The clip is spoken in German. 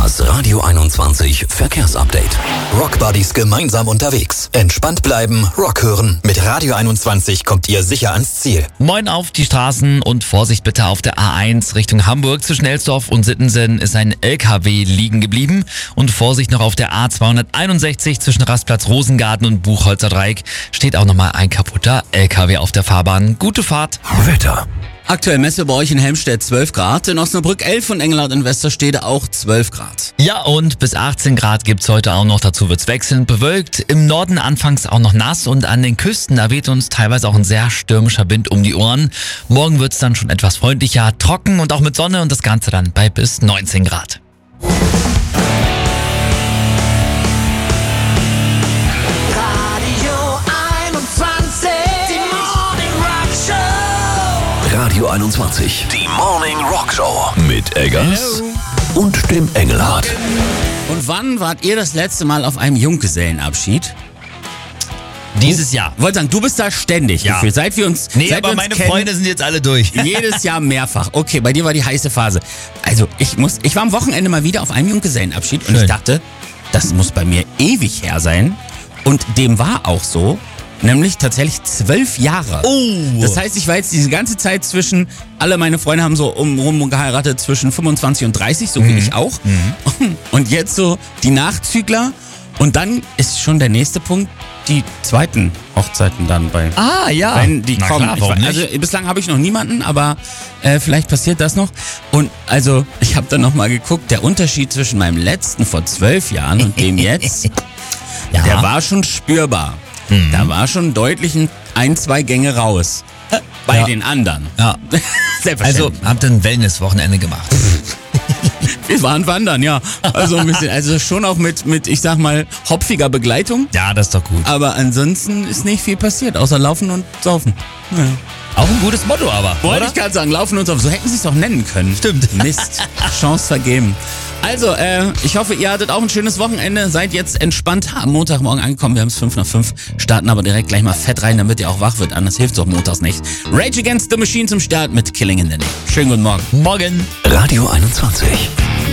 Das Radio 21 Verkehrsupdate. Rockbuddies gemeinsam unterwegs. Entspannt bleiben, Rock hören. Mit Radio 21 kommt ihr sicher ans Ziel. Moin auf die Straßen und Vorsicht bitte auf der A1 Richtung Hamburg. Zwischen Elsdorf und Sittensen ist ein LKW liegen geblieben. Und Vorsicht noch auf der A261 zwischen Rastplatz Rosengarten und Buchholzer Dreieck steht auch nochmal ein kaputter LKW auf der Fahrbahn. Gute Fahrt. Wetter. Aktuell Messe bei euch in Helmstedt 12 Grad, in Osnabrück 11 und Engelhardt in Westerstede auch 12 Grad. Ja, und bis 18 Grad gibt's heute auch noch. Dazu wird's wechselnd bewölkt. Im Norden anfangs auch noch nass und an den Küsten, da weht uns teilweise auch ein sehr stürmischer Wind um die Ohren. Morgen wird's dann schon etwas freundlicher, trocken und auch mit Sonne und das Ganze dann bei bis 19 Grad. Radio 21. Die Morning Rock Show. Mit Eggers und dem Engelhardt. Und wann wart ihr das letzte Mal auf einem Junggesellenabschied? Dieses Jahr. Ich wollte sagen, du bist da ständig. Ja. Gefühlt. Seit wir uns seit wir uns meine kennen, Freunde sind jetzt alle durch. jedes Jahr mehrfach. Okay, bei dir war die heiße Phase. Also ich war am Wochenende mal wieder auf einem Junggesellenabschied und Schön. ich dachte, das muss bei mir ewig her sein. Und dem war auch so. Nämlich tatsächlich 12 Jahre. Oh. Das heißt, ich war jetzt diese ganze Zeit alle meine Freunde haben so rum geheiratet zwischen 25 und 30, so wie ich auch. Und jetzt so die Nachzügler. Und dann ist schon der nächste Punkt, die zweiten Hochzeiten dann bei. Ah, ja. Wenn die Na kommen. klar, warum nicht? Also bislang habe ich noch niemanden, aber vielleicht passiert das noch. Und also ich habe dann nochmal geguckt, der Unterschied zwischen meinem letzten vor 12 Jahren und dem jetzt, Ja. der war schon spürbar. Da war schon deutlich ein, zwei Gänge raus. Bei Ja. den anderen. Ja. Also Selbstverständlich. habt ihr ein Wellness-Wochenende gemacht? Wir waren wandern, ja. Also ein bisschen, also schon auch mit, ich sag mal, hopfiger Begleitung. Ja, das ist doch gut. Aber ansonsten ist nicht viel passiert, außer Laufen und Saufen. Ja. Auch ein gutes Motto aber, Wollte oder? ich gerade sagen, Laufen und Saufen. So hätten sie es doch nennen können. Stimmt. Mist. Chance vergeben. Also, ich hoffe, ihr hattet auch ein schönes Wochenende. Seid jetzt entspannt am Montagmorgen angekommen. Wir haben es 5 nach 5. Starten aber direkt gleich mal fett rein, damit ihr auch wach wird. Anders hilft es auch montags nicht. Rage Against the Machine zum Start mit Killing in the Name. Schönen guten Morgen. Morgen. Radio 21.